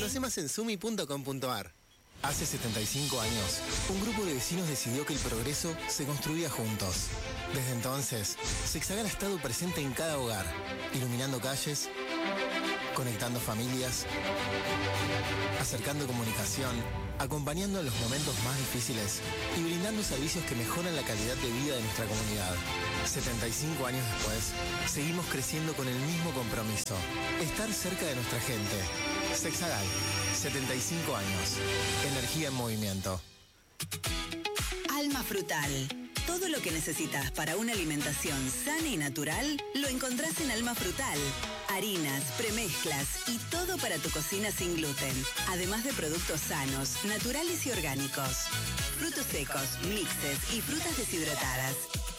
Conoce más en sumi.com.ar. Hace 75 años, un grupo de vecinos decidió que el progreso se construía juntos. Desde entonces, Sexagal ha estado presente en cada hogar, iluminando calles, conectando familias, acercando comunicación, acompañando en los momentos más difíciles y brindando servicios que mejoran la calidad de vida de nuestra comunidad. 75 años después, seguimos creciendo con el mismo compromiso: estar cerca de nuestra gente. Sexagal, 75 años. Energía en movimiento. Alma Frutal. Todo lo que necesitas para una alimentación sana y natural lo encontrás en Alma Frutal. Harinas, premezclas y todo para tu cocina sin gluten. Además de productos sanos, naturales y orgánicos. Frutos secos, mixes y frutas deshidratadas.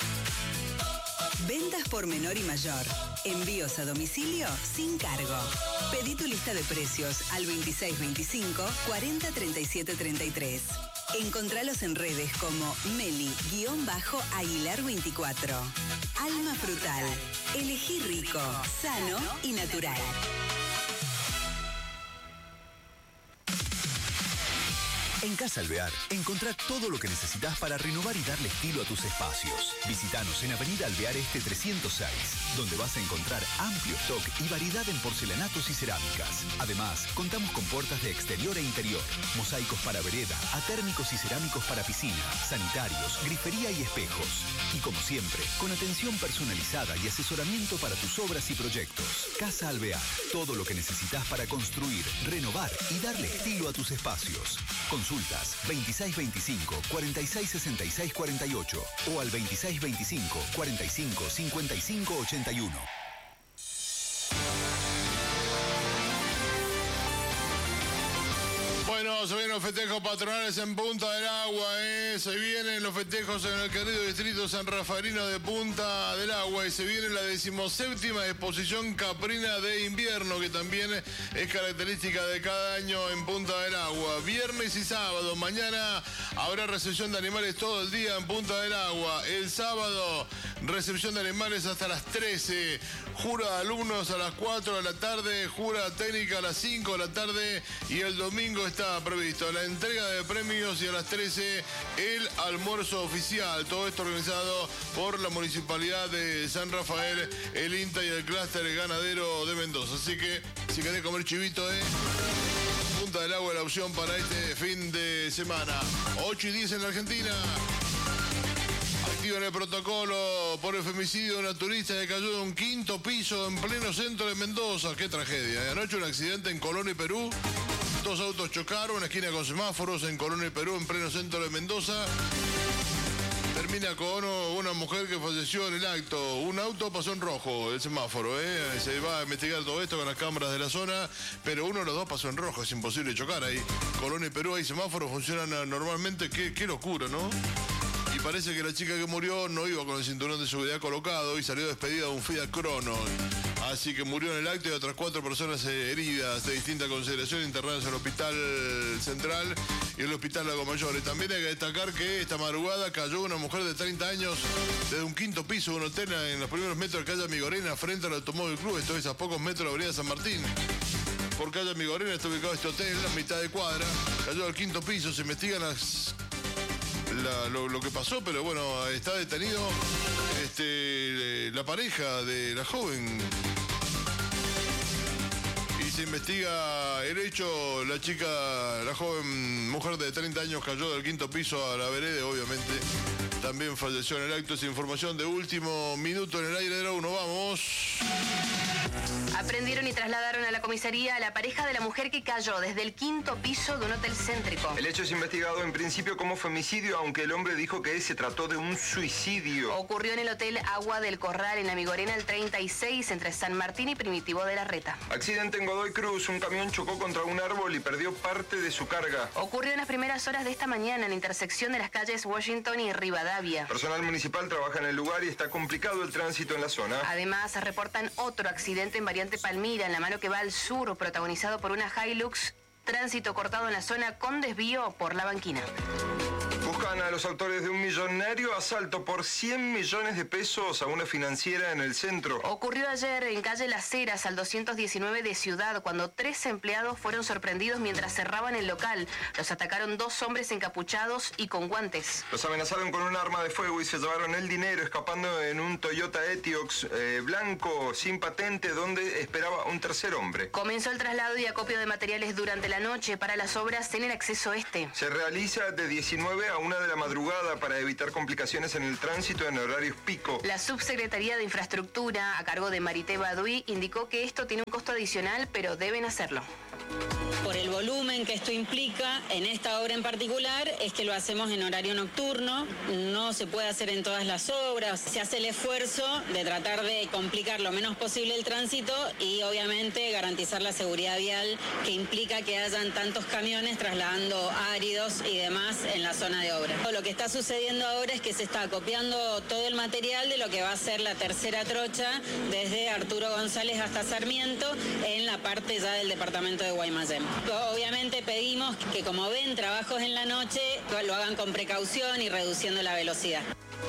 Ventas por menor y mayor. Envíos a domicilio sin cargo. Pedí tu lista de precios al 2625 40 37 33. Encontralos en redes como Meli_Aguilar24. Alma Frutal. Elegí rico, sano y natural. En Casa Alvear, encontrá todo lo que necesitas para renovar y darle estilo a tus espacios. Visítanos en Avenida Alvear Este 306, donde vas a encontrar amplio stock y variedad en porcelanatos y cerámicas. Además, contamos con puertas de exterior e interior, mosaicos para vereda, atérmicos y cerámicos para piscina, sanitarios, grifería y espejos. Y como siempre, con atención personalizada y asesoramiento para tus obras y proyectos. Casa Alvear, todo lo que necesitas para construir, renovar y darle estilo a tus espacios. Consultas 2625 4666 48 o al 2625 45 55 81. Bueno, se vienen los festejos patronales en Punta del Agua, se vienen los festejos en el querido distrito San Rafaelino de Punta del Agua y se viene la 17ª exposición caprina de invierno, que también es característica de cada año en Punta del Agua. Viernes y sábado, mañana habrá recepción de animales todo el día en Punta del Agua. El sábado, recepción de animales hasta las 13, jura de alumnos a las 4 de la tarde, jura técnica a las 5 de la tarde y el domingo está previsto la entrega de premios y a las 13 el almuerzo oficial. Todo esto organizado por la Municipalidad de San Rafael, el INTA y el Clúster Ganadero de Mendoza. Así que si querés comer chivito, Punta del Agua es la opción para este fin de semana. 8:10 en la Argentina. Activan el protocolo por el femicidio de una turista que cayó de un 5º piso en pleno centro de Mendoza. Qué tragedia. Anoche un accidente en Colón y Perú. 2 autos chocaron en la esquina con semáforos en Colón y Perú, en pleno centro de Mendoza. Termina con una mujer que falleció en el acto. Un auto pasó en rojo, el semáforo, Se va a investigar todo esto con las cámaras de la zona, pero uno de los dos pasó en rojo, es imposible chocar ahí. Colón y Perú hay semáforos, funcionan normalmente, qué locura, ¿no? Y parece que la chica que murió no iba con el cinturón de seguridad colocado y salió despedida de un Fiat Crono. Así que murió en el acto y otras 4 personas heridas de distinta consideración internadas en el Hospital Central y el Hospital Lago Mayor. Y también hay que destacar que esta madrugada cayó una mujer de 30 años desde un 5º piso de un hotel en los primeros metros de calle Migorena frente al Automóvil Club. Esto es a pocos metros de la avenida San Martín. Por calle Migorena está ubicado este hotel, a mitad de cuadra. Cayó al 5º piso, se investigan lo que pasó, pero bueno, está detenido la pareja de la joven. Y se investiga el hecho. La joven mujer de 30 años cayó del 5º piso a la vereda, obviamente. También falleció en el acto. Esa información de último minuto en el aire de la 1. Vamos. Aprendieron y trasladaron a la comisaría a la pareja de la mujer que cayó desde el 5º piso de un hotel céntrico. El hecho es investigado en principio como femicidio, aunque el hombre dijo que se trató de un suicidio. Ocurrió en el hotel Agua del Corral, en la Migorena, el 36, entre San Martín y Primitivo de la Reta. Accidente en Godoy Cruz. Un camión chocó contra un árbol y perdió parte de su carga. Ocurrió en las primeras horas de esta mañana en la intersección de las calles Washington y Rivadavia. Personal municipal trabaja en el lugar y está complicado el tránsito en la zona. Además, reportan otro accidente en variante Palmira, en la mano que va al sur, protagonizado por una Hilux. Tránsito cortado en la zona con desvío por la banquina. Buscan a los autores de un millonario asalto por 100 millones de pesos a una financiera en el centro. Ocurrió ayer en calle Las Heras, al 219 de Ciudad, cuando 3 empleados fueron sorprendidos mientras cerraban el local. Los atacaron 2 hombres encapuchados y con guantes. Los amenazaron con un arma de fuego y se llevaron el dinero escapando en un Toyota Etios blanco sin patente donde esperaba un tercer hombre. Comenzó el traslado y acopio de materiales durante la noche para las obras en el acceso este. Se realiza de 19 a 1 de la madrugada para evitar complicaciones en el tránsito en horarios pico. La Subsecretaría de Infraestructura, a cargo de Marité Baduy, indicó que esto tiene un costo adicional, pero deben hacerlo. Por el volumen que esto implica en esta obra en particular, es que lo hacemos en horario nocturno, no se puede hacer en todas las obras, se hace el esfuerzo de tratar de complicar lo menos posible el tránsito y obviamente garantizar la seguridad vial que implica que hayan tantos camiones trasladando áridos y demás en la zona de obra. Lo que está sucediendo ahora es que se está copiando todo el material de lo que va a ser la tercera trocha desde Arturo González hasta Sarmiento en la parte ya del departamento de Guaymallén. Obviamente pedimos que, como ven, trabajos en la noche lo hagan con precaución y reduciendo la velocidad.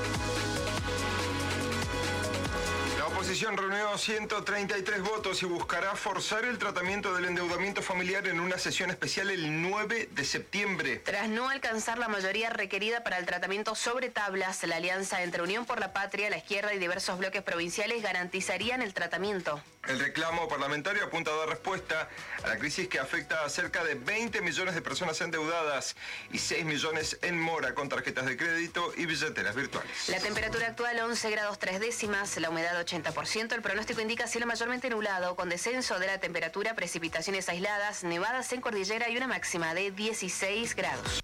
La oposición reunió 133 votos y buscará forzar el tratamiento del endeudamiento familiar en una sesión especial el 9 de septiembre. Tras no alcanzar la mayoría requerida para el tratamiento sobre tablas, la alianza entre Unión por la Patria, la izquierda y diversos bloques provinciales garantizarían el tratamiento. El reclamo parlamentario apunta a dar respuesta a la crisis que afecta a cerca de 20 millones de personas endeudadas y 6 millones en mora con tarjetas de crédito y billeteras virtuales. La temperatura actual 11 grados 3 décimas, la humedad 80%, el pronóstico indica cielo mayormente nublado, con descenso de la temperatura, precipitaciones aisladas, nevadas en cordillera y una máxima de 16 grados.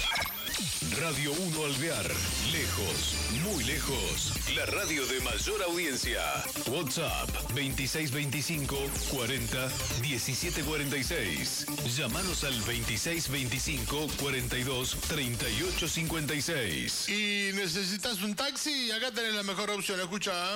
Radio 1 Alvear. Lejos, muy lejos. La radio de mayor audiencia. WhatsApp 2625 40 17 46. Llámanos al 2625 42 38 56. ¿Y necesitas un taxi? Acá tenés la mejor opción, escucha.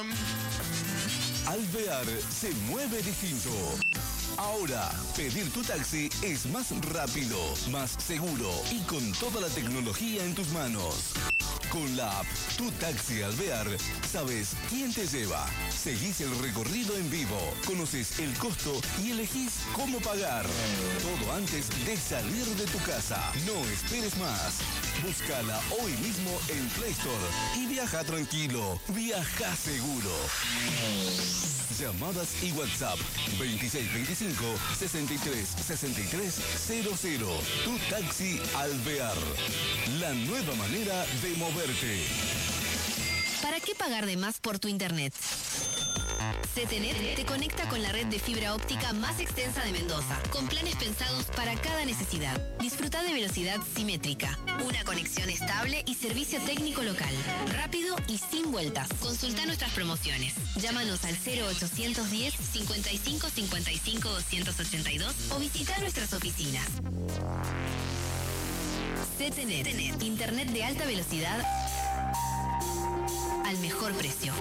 Alvear se mueve distinto. Ahora, pedir tu taxi es más rápido, más seguro y con toda la tecnología en tus manos. Con la app Tu Taxi Alvear, sabes quién te lleva, seguís el recorrido en vivo, conoces el costo y elegís cómo pagar. Todo antes de salir de tu casa. No esperes más. Búscala hoy mismo en Play Store y viaja tranquilo, viaja seguro. Llamadas y WhatsApp 2625 63 63 00. Tu Taxi Alvear. La nueva manera de moverte. ¿Para qué pagar de más por tu internet? CTNet te conecta con la red de fibra óptica más extensa de Mendoza, con planes pensados para cada necesidad. Disfruta de velocidad simétrica, una conexión estable y servicio técnico local, rápido y sin vueltas. Consulta nuestras promociones. Llámanos al 0810 55 55 282 o visita nuestras oficinas. CTNet, internet de alta velocidad al mejor precio.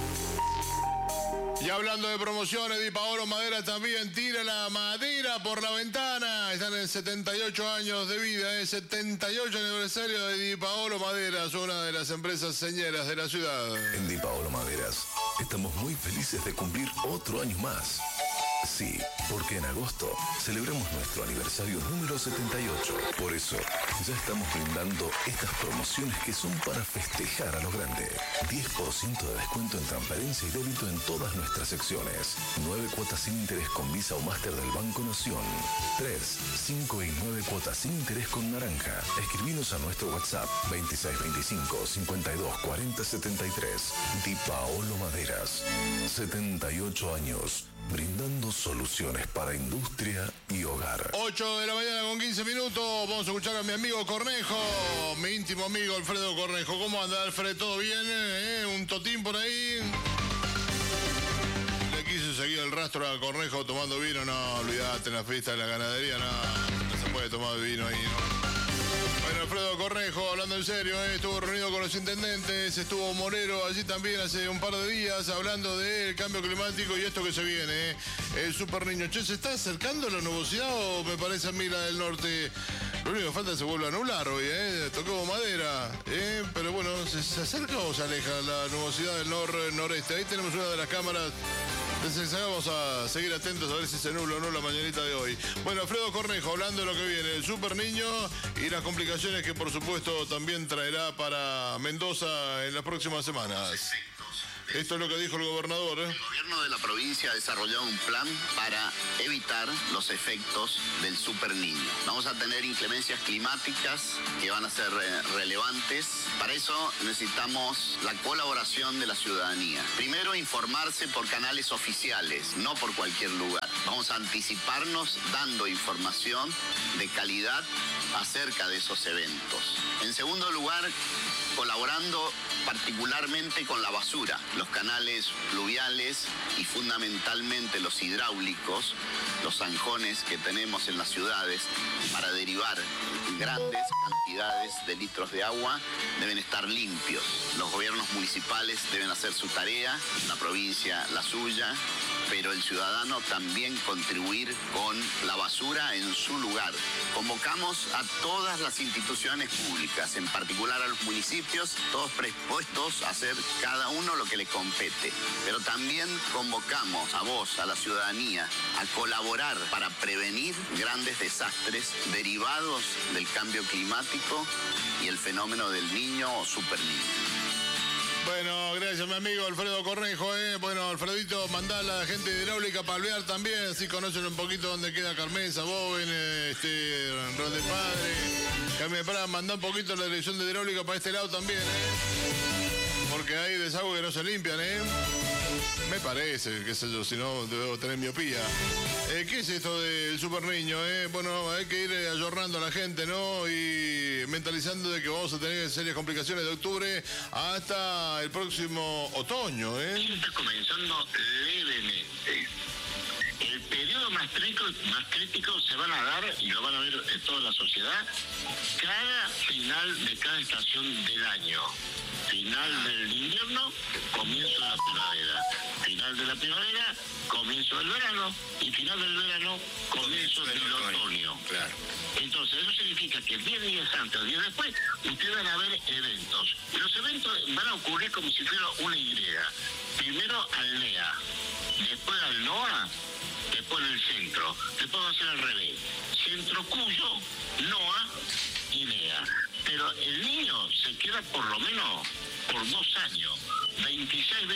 Y hablando de promociones, Di Paolo Madera también tira la madera por la ventana. Están en 78 años de vida, 78 aniversario de Di Paolo Maderas, una de las empresas señeras de la ciudad. En Di Paolo Maderas estamos muy felices de cumplir otro año más. Sí, porque en agosto celebramos nuestro aniversario número 78. Por eso, ya estamos brindando estas promociones que son para festejar a lo grande. 10% de descuento en transferencia y débito en todas nuestras secciones. 9 cuotas sin interés con Visa o Master del Banco Nación. 3, 5 y 9 cuotas sin interés con Naranja. Escribinos a nuestro WhatsApp 2625 52 40 73. Di Paolo Maderas. 78 años. Brindando soluciones para industria y hogar. 8 de la mañana con 15 minutos. Vamos a escuchar a mi amigo Cornejo, mi íntimo amigo Alfredo Cornejo. ¿Cómo anda, Alfredo? ¿Todo bien? ¿Un totín por ahí? Le quise seguir el rastro a Cornejo tomando vino. No, olvidate, en la fiesta de la ganadería no se puede tomar vino ahí, ¿no? Bueno, Alfredo Cornejo, hablando en serio, estuvo reunido con los intendentes, estuvo Morero allí también hace un par de días hablando del cambio climático y esto que se viene, el Super Niño. Che, ¿se está acercando la nubosidad o me parece a mí la del norte? Lo único que falta es que se vuelva a nublar hoy, tocó madera, pero bueno, ¿se acerca o se aleja la nubosidad del noreste? Ahí tenemos una de las cámaras. Entonces vamos a seguir atentos a ver si se nubla o no la mañanita de hoy. Bueno, Alfredo Cornejo hablando de lo que viene, el Super Niño y las complicaciones que por supuesto también traerá para Mendoza en las próximas semanas. Esto es lo que dijo el gobernador. El gobierno de la provincia ha desarrollado un plan para evitar los efectos del Super Niño. Vamos a tener inclemencias climáticas que van a ser relevantes. Para eso necesitamos la colaboración de la ciudadanía. Primero, informarse por canales oficiales, no por cualquier lugar. Vamos a anticiparnos dando información de calidad acerca de esos eventos. En segundo lugar, colaborando particularmente con la basura, los canales fluviales y fundamentalmente los hidráulicos, los zanjones que tenemos en las ciudades para derivar grandes cantidades de litros de agua deben estar limpios. Los gobiernos municipales deben hacer su tarea, la provincia la suya, pero el ciudadano también contribuir con la basura en su lugar. Convocamos a todas las instituciones públicas, en particular a los municipios, todos predispuestos a hacer cada uno lo que le compete. Pero también convocamos a vos, a la ciudadanía, a colaborar para prevenir grandes desastres derivados del cambio climático y el fenómeno del niño o super niño. Bueno, gracias mi amigo Alfredo Cornejo. Bueno, Alfredito, mandá a la gente de hidráulica para alvear también, así conocen un poquito dónde queda Carmenza, Boven, Ronde Padre. Carmen Prada, mandá un poquito la dirección de hidráulica para este lado también, porque hay desagües que no se limpian, Me parece, qué sé yo, si no debo tener miopía. ¿Qué es esto del Super Niño? Bueno, hay que ir ayornando a la gente, ¿no? Y mentalizando de que vamos a tener serias complicaciones de octubre hasta el próximo otoño, Está comenzando levemente. El periodo más crítico se van a dar, y lo van a ver en toda la sociedad, cada final de cada estación del año. Final del invierno, comienzo de la primavera. Final de la primavera, comienzo del verano. Y final del verano, comienzo del otoño. Claro. Entonces, eso significa que 10 días antes o 10 después, ustedes van a ver eventos. Y los eventos van a ocurrir como si fuera una Y. Primero al NEA, después al NOA, después en el centro. Después va a ser al revés. Centro Cuyo, NOA y NEA. Pero el niño se queda por lo menos por 2 años. 26,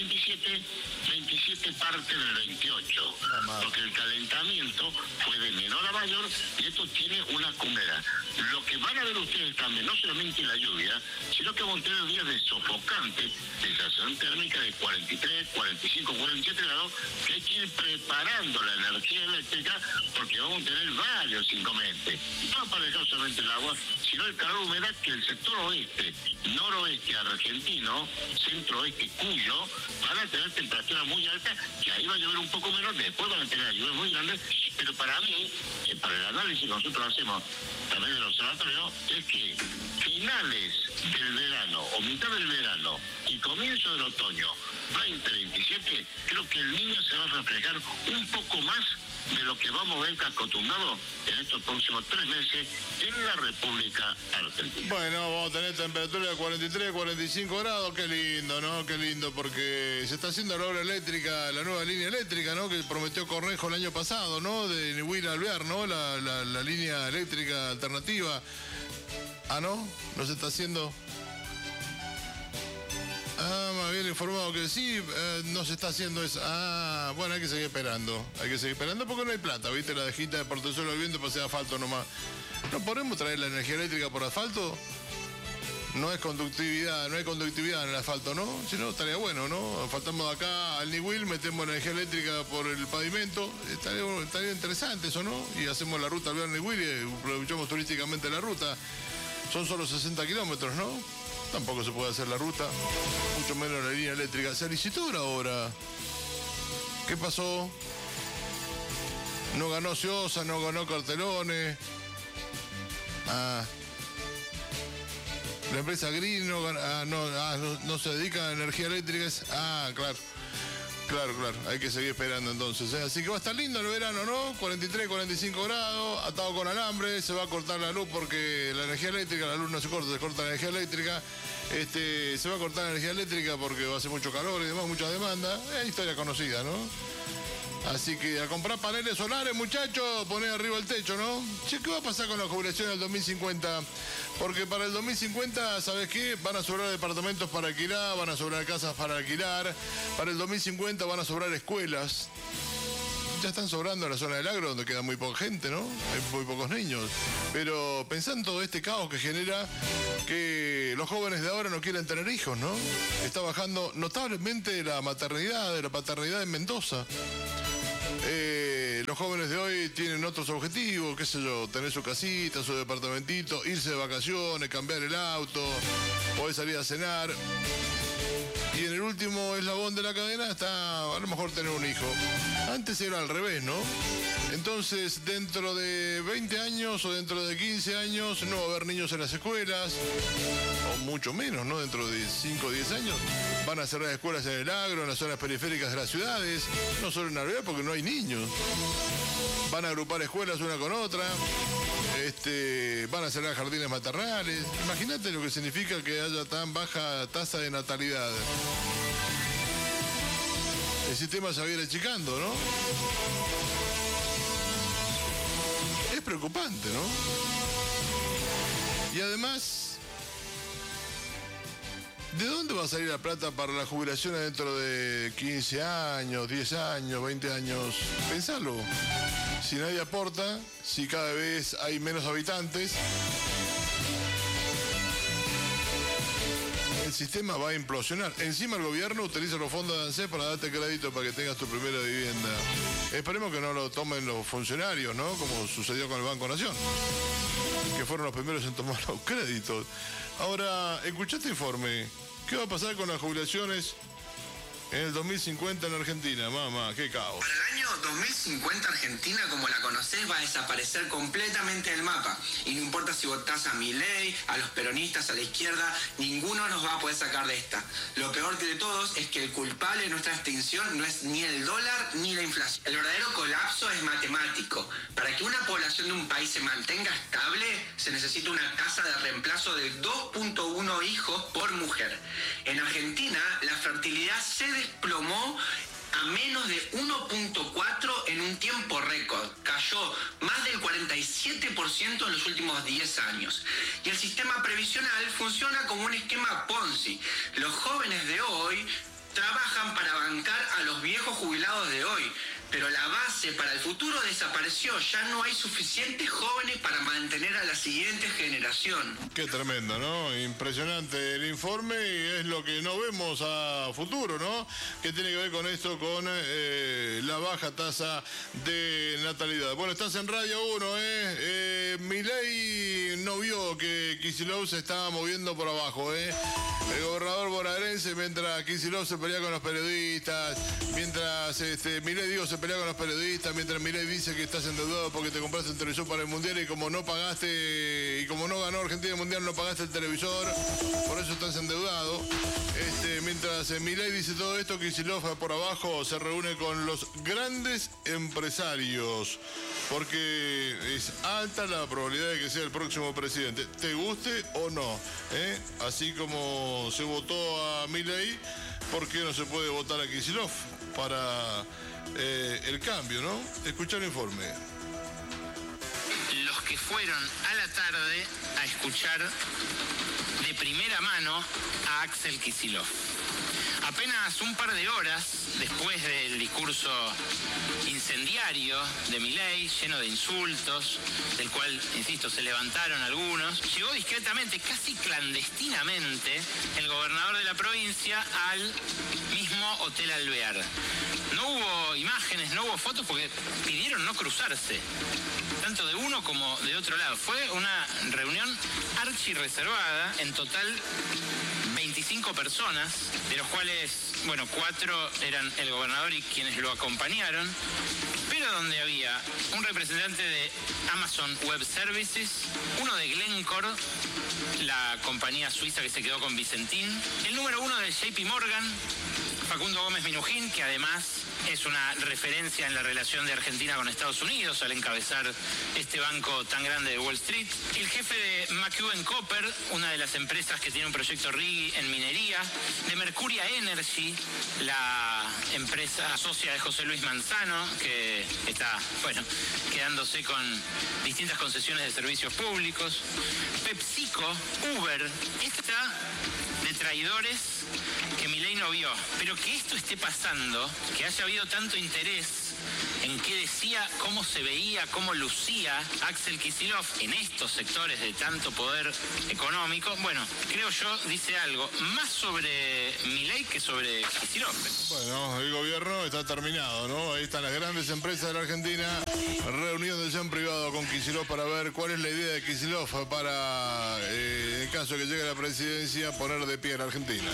27 parte del 28. Porque el calentamiento fue de menor a mayor y esto tiene una cumbrera. Lo que van a ver ustedes también, no solamente la lluvia, sino que vamos a tener días de sofocante, sensación térmica de 43, 45, 47 grados, que hay que ir preparando la energía eléctrica porque vamos a tener varios inconvenientes. No para dejar solamente el agua, sino el calor humedad que el sector oeste, noroeste argentino, centro-oeste Cuyo, van a tener temperaturas muy altas, que ahí va a llover un poco menos, después van a tener lluvias muy grandes, pero para mí, para el análisis que nosotros hacemos también del observatorio, es que finales del verano o mitad del verano y comienzo del otoño 2027, creo que el niño se va a reflejar un poco más de lo que vamos a ver acostumbrados en estos próximos 3 meses en la República Argentina. Bueno, vamos a tener temperatura de 43, 45 grados, qué lindo, ¿no? Qué lindo, porque se está haciendo la obra eléctrica, la nueva línea eléctrica, ¿no? Que prometió Cornejo el año pasado, ¿no? De Nihuil a Alvear, ¿no? La línea eléctrica alternativa. Ah, ¿no? ¿No se está haciendo? Ah, me habían informado que sí, no se está haciendo eso. Ah, bueno, hay que seguir esperando. Hay que seguir esperando porque no hay plata, ¿viste? La dejita de Portezuelo del Viento para hacer asfalto nomás. ¿No podemos traer la energía eléctrica por asfalto? No es conductividad, no hay conductividad en el asfalto, ¿no? Si no, estaría bueno, ¿no? Faltamos de acá al Nihuil, metemos energía eléctrica por el pavimento. Estaría interesante eso, ¿no? Y hacemos la ruta al Nihuil y aprovechamos turísticamente la ruta. Son solo 60 kilómetros, ¿no? Tampoco se puede hacer la ruta, mucho menos la línea eléctrica. Se licitó ahora. ¿Qué pasó? No ganó Ciosa, no ganó Cartelones. Ah. La empresa Green no se dedica a energía eléctrica. Claro. Claro, hay que seguir esperando entonces. Así que va a estar lindo el verano, ¿no? 43, 45 grados, atado con alambre, se va a cortar la luz porque la energía eléctrica, la luz no se corta la energía eléctrica. Se va a cortar la energía eléctrica porque va a hacer mucho calor y demás, mucha demanda. Es historia conocida, ¿no? Así que a comprar paneles solares, muchachos, poner arriba el techo, ¿no? Che, ¿qué va a pasar con la jubilación del 2050? Porque para el 2050, ¿sabes qué? Van a sobrar departamentos para alquilar, van a sobrar casas para alquilar. Para el 2050 van a sobrar escuelas. Ya están sobrando en la zona del agro, donde queda muy poca gente, ¿no? Hay muy pocos niños. Pero pensá en todo este caos que genera que los jóvenes de ahora no quieren tener hijos, ¿no? Está bajando notablemente la maternidad, la paternidad en Mendoza. Los jóvenes de hoy tienen otros objetivos, qué sé yo, tener su casita, su departamentito, irse de vacaciones, cambiar el auto, poder salir a cenar. Y en el último eslabón de la cadena está a lo mejor tener un hijo. Antes era al revés, ¿no? Entonces, dentro de 20 años o dentro de 15 años no va a haber niños en las escuelas, o mucho menos, ¿no? Dentro de 5 o 10 años van a cerrar escuelas en el agro, en las zonas periféricas de las ciudades, no solo en Navidad porque no hay niños. Van a agrupar escuelas una con otra, van a cerrar jardines maternales. Imagínate lo que significa que haya tan baja tasa de natalidad. El sistema se va a ir achicando, ¿no? Es preocupante, ¿no? Y además, ¿de dónde va a salir la plata para la jubilación dentro de 15 años, 10 años, 20 años? Pensalo. Si nadie aporta, si cada vez hay menos habitantes, el sistema va a implosionar. Encima el gobierno utiliza los fondos de ANSES para darte crédito para que tengas tu primera vivienda. Esperemos que no lo tomen los funcionarios, ¿no? Como sucedió con el Banco Nación, que fueron los primeros en tomar los créditos. Ahora, escuchá este informe. ¿Qué va a pasar con las jubilaciones en el 2050 en Argentina? Mamá, qué caos. Para el año 2050 Argentina, como la conocés, va a desaparecer completamente del mapa. Y no importa si votás a Milei, a los peronistas, a la izquierda, ninguno nos va a poder sacar de esta. Lo peor de todos es que el culpable de nuestra extinción no es ni el dólar ni la inflación. El verdadero colapso es matemático. Para que una población de un país se mantenga estable, se necesita una tasa de reemplazo de 2.1 hijos por mujer. En Argentina, la fertilidad se desplomó a menos de 1.4 en un tiempo récord. Cayó más del 47% en los últimos 10 años. Y el sistema previsional funciona como un esquema Ponzi. Los jóvenes de hoy trabajan para bancar a los viejos jubilados de hoy. Pero la base para el futuro desapareció. Ya no hay suficientes jóvenes para mantener a la siguiente generación. Qué tremendo, ¿no? Impresionante el informe y es lo que no vemos a futuro, ¿no? Que tiene que ver con esto, con la baja tasa de natalidad. Bueno, estás en Radio 1, ¿eh? Milei no vio que Kicillof se estaba moviendo por abajo, ¿eh? El gobernador bonaerense, mientras Kicillof se pelea con los periodistas, mientras Milei, se pelea con los periodistas, mientras Milei dice que estás endeudado porque te compraste el televisor para el Mundial y como no pagaste, y como no ganó Argentina el Mundial, no pagaste el televisor, por eso estás endeudado. Mientras Milei dice todo esto, Kicillof por abajo se reúne con los grandes empresarios, porque es alta la probabilidad de que sea el próximo presidente, te guste o no, ¿eh? Así como se votó a Milei, ¿por qué no se puede votar a Kicillof para el cambio, ¿no? Escuchá el informe. Los que fueron a la tarde a escuchar de primera mano a Axel Kicillof. Apenas un par de horas después del discurso incendiario de Milei, lleno de insultos, del cual, insisto, se levantaron algunos, llegó discretamente, casi clandestinamente, el gobernador de la provincia al mismo Hotel Alvear. No hubo imágenes, no hubo fotos porque pidieron no cruzarse, tanto de uno como de otro lado. Fue una reunión archirreservada, en total 25 personas, de los cuales, 4 eran el gobernador y quienes lo acompañaron, pero donde había un representante de Amazon Web Services, uno de Glencore, la compañía suiza que se quedó con Vicentín, el número 1 de JP Morgan, Facundo Gómez Minujín, que además es una referencia en la relación de Argentina con Estados Unidos al encabezar este banco tan grande de Wall Street, el jefe de McEwen Copper, una de las empresas que tiene un proyecto RIGI en minería, de Mercuria Energy, la empresa socia de José Luis Manzano, que está, quedándose con distintas concesiones de servicios públicos, PepsiCo, Uber, esta de traidores que Milei no vio, pero que esto esté pasando, que haya habido tanto interés en qué decía, cómo se veía, cómo lucía Axel Kicillof en estos sectores de tanto poder económico, bueno, creo yo, dice algo más sobre Milei que sobre Kicillof. Bueno, el gobierno está terminado, ¿no? Ahí están las grandes empresas de la Argentina reuniéndose en privado con Kicillof para ver cuál es la idea de Kicillof para, en caso de que llegue a la presidencia, poner de pie a la Argentina.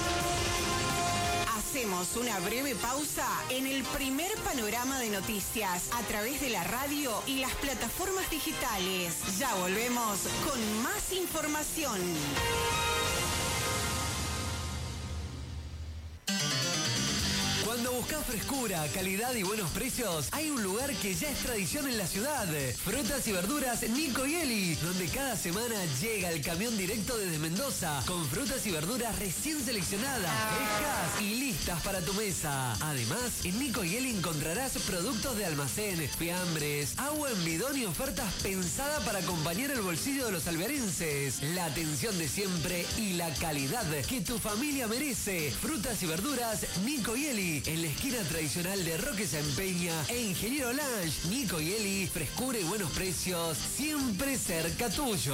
Hacemos una breve pausa en el primer panorama de noticias a través de la radio y las plataformas digitales. Ya volvemos con más información. Cuando buscas frescura, calidad y buenos precios, hay un lugar que ya es tradición en la ciudad. Frutas y verduras Nico y Eli, donde cada semana llega el camión directo desde Mendoza, con frutas y verduras recién seleccionadas, frescas y listas para tu mesa. Además, en Nico y Eli encontrarás productos de almacén, fiambres, agua en bidón y ofertas pensadas para acompañar el bolsillo de los alvearenses. La atención de siempre y la calidad que tu familia merece. Frutas y verduras Nico y Eli, en la esquina tradicional de Roque San Peña e Ingeniero Lange. Nico y Eli, frescura y buenos precios, siempre cerca tuyo.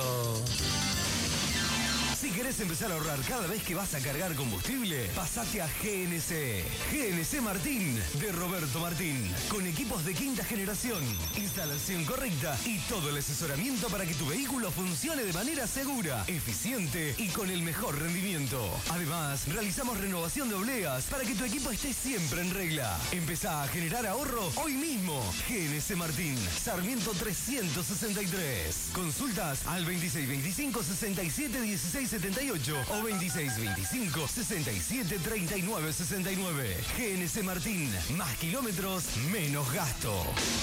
Si querés empezar a ahorrar cada vez que vas a cargar combustible, pasate a GNC. GNC Martín, de Roberto Martín. Con equipos de quinta generación, instalación correcta y todo el asesoramiento para que tu vehículo funcione de manera segura, eficiente y con el mejor rendimiento. Además, realizamos renovación de obleas para que tu equipo esté siempre en regla. Empezá a generar ahorro hoy mismo. GNC Martín, Sarmiento 363. Consultas al 2625 67 16 78 o 2625 67 39 69. GNC Martín, más kilómetros, menos gasto.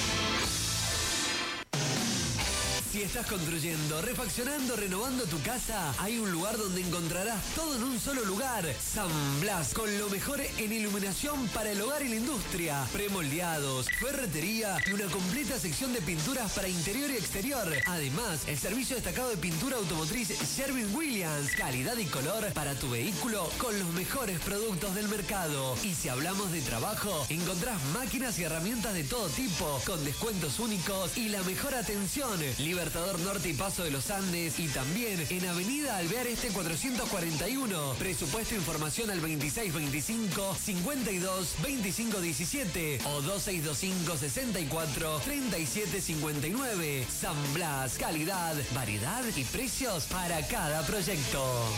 Si estás construyendo, refaccionando, renovando tu casa, hay un lugar donde encontrarás todo en un solo lugar. San Blas, con lo mejor en iluminación para el hogar y la industria. Premoldeados, ferretería y una completa sección de pinturas para interior y exterior. Además, el servicio destacado de pintura automotriz Sherwin-Williams. Calidad y color para tu vehículo con los mejores productos del mercado. Y si hablamos de trabajo, encontrás máquinas y herramientas de todo tipo, con descuentos únicos y la mejor atención. Libertador Norte y Paso de los Andes, y también en Avenida Alvear Este 441. Presupuesto e información al 2625 52 25 17 o 2625 64 37 59. San Blas, calidad, variedad y precios para cada proyecto.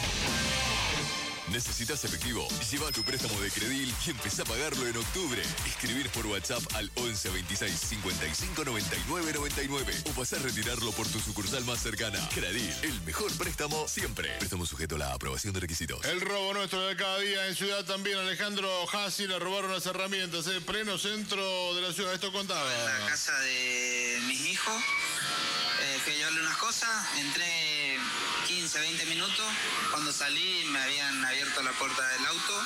¿Necesitas efectivo? Lleva tu préstamo de Credil y empezá a pagarlo en octubre. Escribir por WhatsApp al 11 26 55 99 99 o pasá a retirarlo por tu sucursal más cercana. Credil, el mejor préstamo siempre. Préstamo sujeto a la aprobación de requisitos. El robo nuestro de cada día en ciudad también. Alejandro Hassi le robaron las herramientas en pleno centro de la ciudad. Esto contaba. En la casa de mis hijos, fui a llevarle unas cosas, entré 15, 20 minutos. Cuando salí me habían abierto la puerta del auto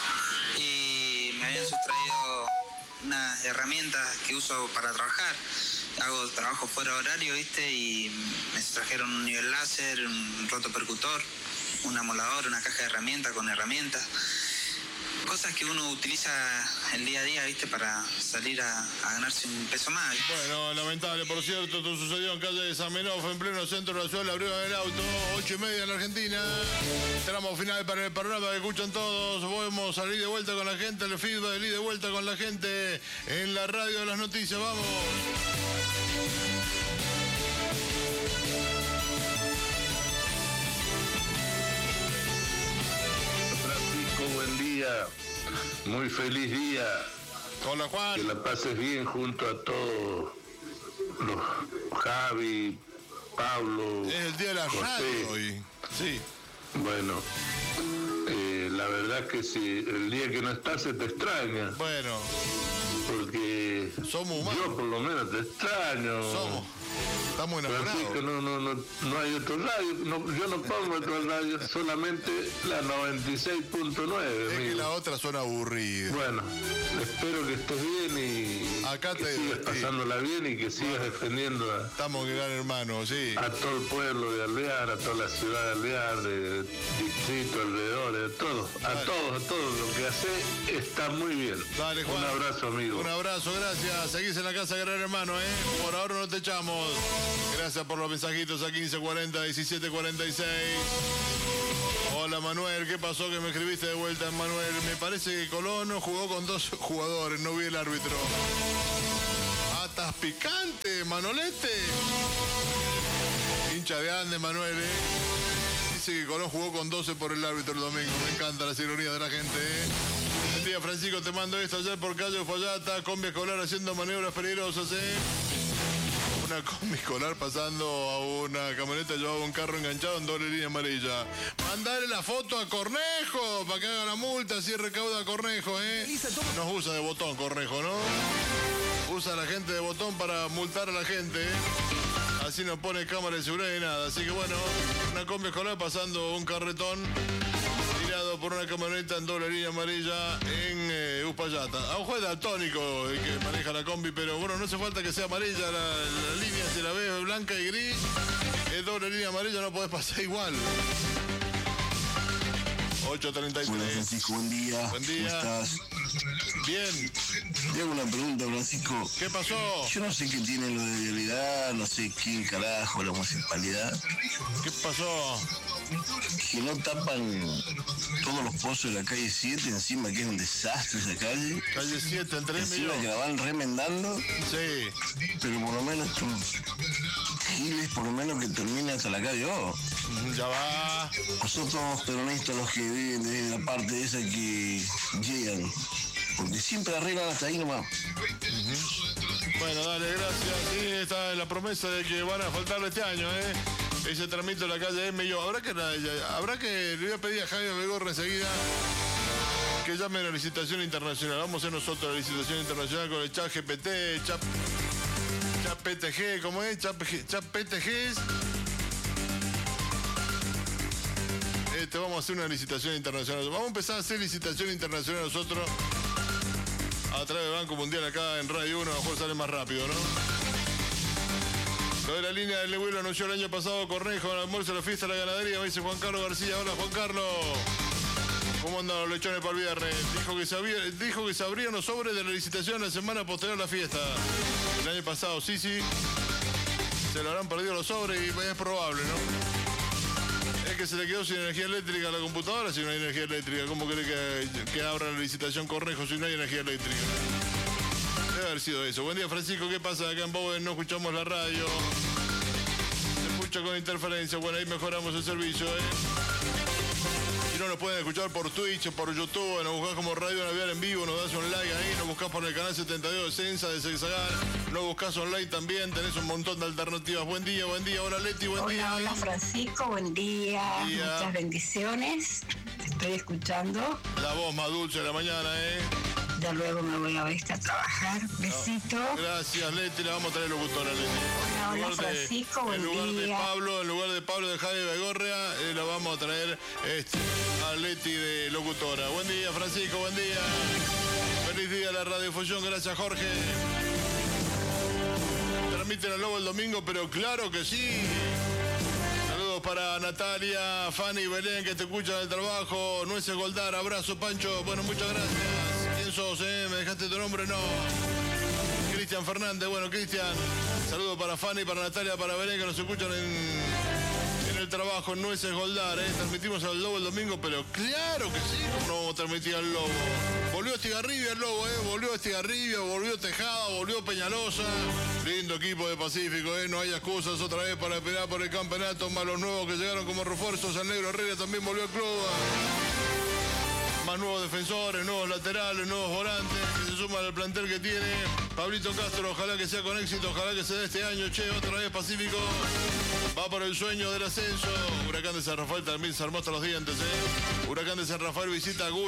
y me habían sustraído unas herramientas que uso para trabajar. Hago trabajo fuera de horario, ¿viste? Y me sustrajeron un nivel láser, un rotopercutor, un amolador, una caja de herramientas con herramientas. Cosas que uno utiliza el día a día, ¿viste? Para salir a ganarse un peso más, ¿viste? Bueno, lamentable, por cierto, esto sucedió en calle de San Menofo, en pleno centro de la ciudad, la abrieron el auto, 8:30 en la Argentina. Tramo final para el programa que escuchan todos. Podemos salir de vuelta con la gente, el feedback del ida de vuelta con la gente en la radio de las noticias. ¡Vamos! Francisco, buen día. Muy feliz día. Hola, Juan. Que la pases bien junto a todos los Javi, Pablo. Es el día de la José. radio hoy. Sí. Bueno, la verdad que si el día que no estás se te extraña. Bueno. Porque somos humanos. Yo por lo menos te extraño. Estamos enamorados. Francisco, no hay otro radio. Yo no pongo otro radio, solamente la 96.9. Es que la otra suena aburrida. Bueno, espero que estés bien y acá que sigas pasándola bien y que sigas defendiendo a... Estamos gran hermano, sí. A todo el pueblo de Alvear, a toda la ciudad de Alvear, de distrito, alrededores, de todo. A todos. Lo que hace está muy bien. Dale, Juan. Un abrazo, amigo. Un abrazo, gracias. Seguís en la casa, gran hermano, ¿eh? Por ahora no te echamos. Gracias por los mensajitos a 1540, 1746. Hola, Manuel. ¿Qué pasó que me escribiste de vuelta, Manuel? Me parece que Colón jugó con 2 jugadores, no vi el árbitro. Ah, estás picante, Manolete. Hincha de Ande, Manuel, ¿eh? Dice que Colón jugó con 12 por el árbitro el domingo. Me encanta la ironía de la gente, ¿eh? Buen día, Francisco, te mando esto ayer por calle Fallata, combi escolar haciendo maniobras peligrosas, ¿eh? Una combi escolar pasando a una camioneta, llevaba un carro enganchado en doble línea amarilla. Mandale la foto a Cornejo para que haga la multa, así recauda Cornejo, ¿eh? Nos usa de botón Cornejo, ¿no? Usa a la gente de botón para multar a la gente, ¿eh? Así no pone cámara de seguridad ni nada. Así que bueno, una combi escolar pasando un carretón tirado por una camioneta en doble línea amarilla en Uspallata. A un juez daltónico el que maneja la combi, pero bueno, no hace falta que sea amarilla la línea, si la ves blanca y gris, es doble línea amarilla, no podés pasar igual. 8:33. Hola, Francisco, buen día. Buen día. ¿Cómo estás? Bien. Te hago una pregunta, Francisco. ¿Qué pasó? Yo no sé qué tiene lo de vialidad, no sé quién carajo, la municipalidad. ¿Qué pasó? Que no tapan todos los pozos de la calle 7, encima que es un desastre esa calle. Calle 7, entre encima que la van remendando. Sí. Pero por lo menos giles, por lo menos que termine hasta la calle O. Ya va. Nosotros peronistas los que viven de la parte esa que llegan. Porque siempre arreglan hasta ahí nomás. Bueno, dale, gracias. Sí, está la promesa de que van a faltarle este año, ¿eh? Ese tramito en la calle M. Yo, habrá que le voy a pedir a Jaime Begorra enseguida que llame a la licitación internacional. Vamos a hacer nosotros la licitación internacional con el chat GPT, chat PTG, ¿cómo es? Chat PTG. Vamos a hacer una licitación internacional. Vamos a empezar a hacer licitación internacional nosotros a través del Banco Mundial acá en Radio 1, a lo mejor sale más rápido, ¿no? Lo de la línea del Lehuelo anunció el año pasado Cornejo en el almuerzo de la fiesta de la ganadería, me dice Juan Carlos García. Hola, Juan Carlos. ¿Cómo andan los lechones para el viernes? Dijo que se abrían los sobres de la licitación la semana posterior a la fiesta. El año pasado, sí. Se lo habrán perdido los sobres y es probable, ¿no? Es que se le quedó sin energía eléctrica a la computadora si no hay energía eléctrica. ¿Cómo cree que abra la licitación Cornejo si no hay energía eléctrica? Debe haber sido eso. Buen día, Francisco. ¿Qué pasa? Acá en Bowen no escuchamos la radio. Se escucha con interferencia. Bueno, ahí mejoramos el servicio, ¿eh? Si no, nos pueden escuchar por Twitch o por YouTube. Nos buscás como Radio Navial en vivo. Nos das un like ahí. Nos buscás por el canal 72 de Sensa de Sexagar. Nos buscás online también. Tenés un montón de alternativas. Buen día. Hola, Leti. Buen día. Hola, Francisco. Buen día. Muchas bendiciones. Estoy escuchando. La voz más dulce de la mañana, ¿eh? Ya luego me voy a trabajar. Besito. Gracias, Leti. Le vamos a traer locutora, Leti. Hola, Francisco. Buen día. En lugar de Pablo de Javi Begorria, lo vamos a traer a Leti de locutora. Buen día, Francisco. Buen día. Feliz día a la radiofusión. Gracias, Jorge. Transmiten al Lobo el domingo, pero claro que sí. Saludos para Natalia, Fanny y Belén que te escuchan en el trabajo. Nueces Goldar, abrazo, Pancho. Bueno, muchas gracias. ¿Quién sos, ¿Me dejaste tu nombre? No. Cristian Fernández. Bueno, Cristian, saludos para Fanny, para Natalia, para Belén que nos escuchan en el trabajo en Nueces Goldar, Transmitimos al Lobo el domingo, pero claro que sí. ¿Cómo no vamos a transmitir al Lobo? Volvió Estigarribia el Lobo, Volvió Estigarribia, volvió Tejada, volvió Peñalosa. Lindo equipo de Pacífico, No hay excusas otra vez para esperar por el campeonato. Más los nuevos que llegaron como refuerzos. El Negro Herrera también volvió al club. más nuevos defensores, nuevos laterales, nuevos volantes, que se suman al plantel que tiene. Pablito Castro, ojalá que sea con éxito, ojalá que se dé este año, che, otra vez Pacífico. Va por el sueño del ascenso. Huracán de San Rafael también se armó hasta los dientes, Huracán de San Rafael visita a Gulli.